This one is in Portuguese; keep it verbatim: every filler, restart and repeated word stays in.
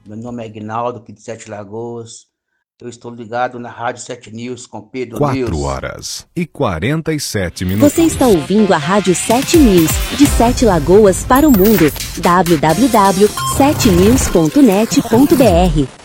Meu nome é Ignaldo, aqui de Sete Lagoas. Eu estou ligado na Rádio Sete News com Pedro Quatro News. horas e quarenta e sete minutos. Você está ouvindo a Rádio Sete News, de Sete Lagoas para o mundo. w w w ponto sete news ponto net ponto b r